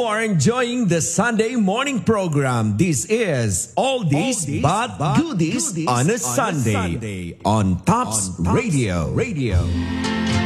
are enjoying the Sunday morning program. This is Oldies but Goodies on a Sunday on Tops Radio.